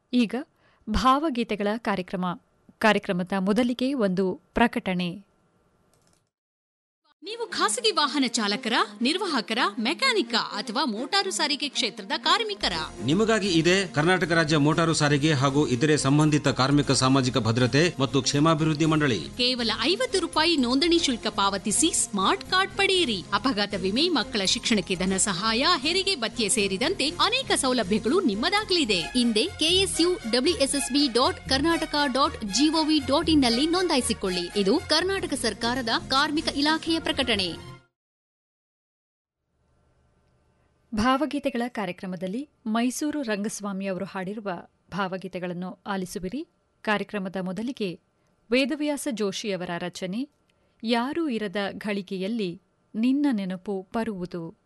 ಈಗ ಭಾವಗೀತೆಗಳ ಕಾರ್ಯಕ್ರಮದ ಮೊದಲಿಗೆ ಒಂದು ಪ್ರಕಟಣೆ. ನೀವು ಖಾಸಗಿ ವಾಹನ ಚಾಲಕರ, ನಿರ್ವಾಹಕರ, ಮೆಕ್ಯಾನಿಕ ಅಥವಾ ಮೋಟಾರು ಸಾರಿಗೆ ಕ್ಷೇತ್ರದ ಕಾರ್ಮಿಕರ? ನಿಮಗಾಗಿ ಇದೆ ಕರ್ನಾಟಕ ರಾಜ್ಯ ಮೋಟಾರು ಸಾರಿಗೆ ಹಾಗೂ ಇತರೆ ಸಂಬಂಧಿತ ಕಾರ್ಮಿಕ ಸಾಮಾಜಿಕ ಭದ್ರತೆ ಮತ್ತು ಕ್ಷೇಮಾಭಿವೃದ್ಧಿ ಮಂಡಳಿ. ಕೇವಲ ₹50 ನೋಂದಣಿ ಶುಲ್ಕ ಪಾವತಿಸಿ ಸ್ಮಾರ್ಟ್ ಕಾರ್ಡ್ ಪಡೆಯಿರಿ. ಅಪಘಾತ ವಿಮೆ, ಮಕ್ಕಳ ಶಿಕ್ಷಣಕ್ಕೆ ಧನ ಸಹಾಯ, ಹೆರಿಗೆ ಭತ್ಯೆ ಸೇರಿದಂತೆ ಅನೇಕ ಸೌಲಭ್ಯಗಳು ನಿಮ್ಮದಾಗಲಿದೆ. ಹಿಂದೆ KSUWSSB.Karnataka.gov.in ನಲ್ಲಿ ನೋಂದಾಯಿಸಿಕೊಳ್ಳಿ. ಇದು ಕರ್ನಾಟಕ ಸರ್ಕಾರದ ಕಾರ್ಮಿಕ ಇಲಾಖೆಯ ಪ್ರಕಟಣೆ. ಭಾವಗೀತೆಗಳ ಕಾರ್ಯಕ್ರಮದಲ್ಲಿ ಮೈಸೂರು ರಂಗಸ್ವಾಮಿ ಅವರು ಹಾಡಿರುವ ಭಾವಗೀತೆಗಳನ್ನು ಆಲಿಸುವಿರಿ. ಕಾರ್ಯಕ್ರಮದ ಮೊದಲಿಗೆ ವೇದವ್ಯಾಸ ಜೋಶಿಯವರ ರಚನೆ ಯಾರೂ ಇರದ ಘಳಿಗೆಯಲ್ಲಿ ನಿನ್ನ ನೆನಪು ಬರುವುದು.